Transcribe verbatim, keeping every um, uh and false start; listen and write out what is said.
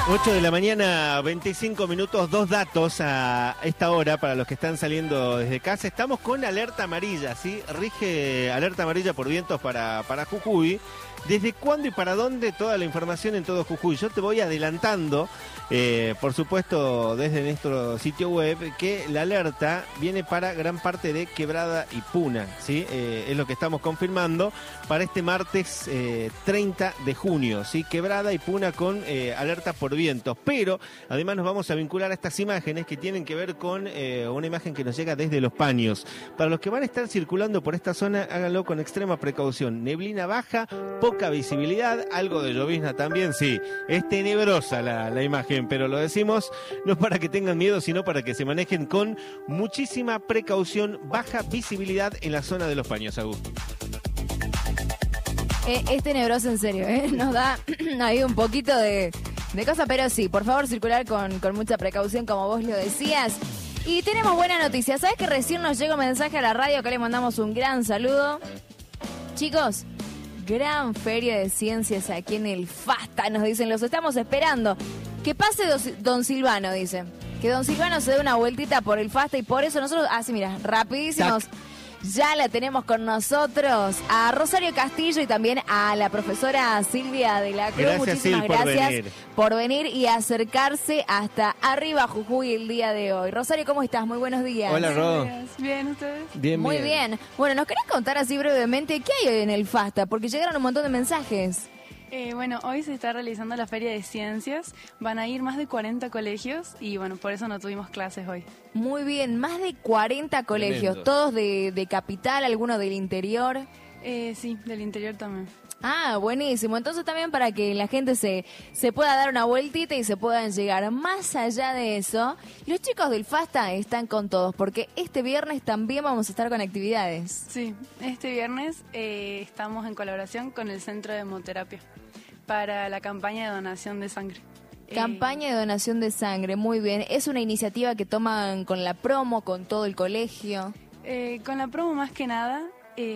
ocho de la mañana, veinticinco minutos, dos datos a esta hora para los que están saliendo desde casa. Estamos con alerta amarilla, ¿sí? Rige alerta amarilla por vientos para, para Jujuy. ¿Desde cuándo y para dónde? Toda la información en todo Jujuy. Yo te voy adelantando, eh, por supuesto, desde nuestro sitio web, que la alerta viene para gran parte de Quebrada y Puna, ¿sí? Eh, es lo que estamos confirmando para este martes eh, treinta de junio, ¿sí? Quebrada y Puna con eh, alerta por vientos. Pero, además, nos vamos a vincular a estas imágenes que tienen que ver con eh, una imagen que nos llega desde Los Paños. Para los que van a estar circulando por esta zona, háganlo con extrema precaución. Neblina baja, poca visibilidad, algo de llovizna también, sí. Es tenebrosa la, la imagen, pero lo decimos no para que tengan miedo, sino para que se manejen con muchísima precaución. Baja visibilidad en la zona de Los Paños, Augusto. Eh, es tenebroso en serio, ¿eh? Nos da ahí un poquito de, de cosa, pero sí, por favor circular con, con mucha precaución, como vos lo decías. Y tenemos buena noticia. ¿Sabes que recién nos llega un mensaje a la radio que le mandamos un gran saludo? Chicos, gran feria de ciencias aquí en el FASTA, nos dicen, los estamos esperando. Que pase don Silvano, dice. Que don Silvano se dé una vueltita por el FASTA y por eso nosotros, así mira, rapidísimos, Tac. Ya la tenemos con nosotros a Rosario Castillo y también a la profesora Silvia de la Cruz. Gracias, Muchísimas Sil, por gracias venir. por venir y acercarse hasta arriba Jujuy el día de hoy. Rosario, ¿cómo estás? Muy buenos días. Hola, Ro. Bien, ¿ustedes? Bien, Muy bien. bien. Bueno, ¿nos querés contar así brevemente qué hay hoy en el FASTA? Porque llegaron un montón de mensajes. Eh, bueno, hoy se está realizando la Feria de Ciencias. Van a ir más de cuarenta colegios y bueno, por eso no tuvimos clases hoy. Muy bien, más de cuarenta colegios, Tremendo. todos de, de capital, algunos del interior. Eh, sí, del interior también. Ah, buenísimo. Entonces también para que la gente se, se pueda dar una vueltita y se puedan llegar. Más allá de eso, los chicos del FASTA están con todos, porque este viernes también vamos a estar con actividades. Sí, este viernes eh, estamos en colaboración con el Centro de Hemoterapia para la campaña de donación de sangre. Campaña de donación de sangre, muy bien. Es una iniciativa que toman con la promo, con todo el colegio. Eh, con la promo más que nada,